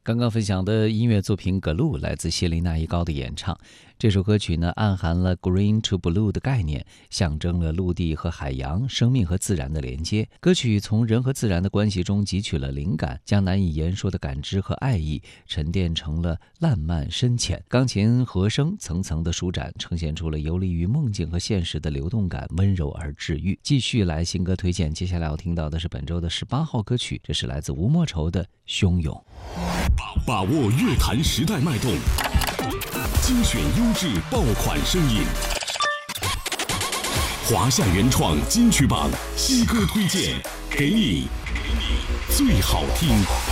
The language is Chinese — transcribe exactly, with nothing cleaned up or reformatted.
刚刚分享的音乐作品《Glue》来自谢琳娜一高的演唱。这首歌曲呢，暗含了 Green to Blue 的概念，象征了陆地和海洋、生命和自然的连接。歌曲从人和自然的关系中汲取了灵感，将难以言说的感知和爱意沉淀成了烂漫深浅。钢琴和声层层的舒展，呈现出了游离于梦境和现实的流动感，温柔而治愈。继续来新歌推荐，接下来要听到的是本周的十八号歌曲，这是来自吴莫愁的《汹涌》。 把握乐坛时代脉动，精选优质爆款声音，华夏原创金曲榜新歌推荐，给你最好听。